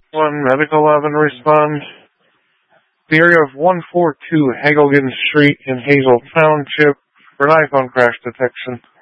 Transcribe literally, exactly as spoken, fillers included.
one Medical eleven respond. The area of one forty-two Hagelgen Street in Hazel Township for an iPhone crash detection.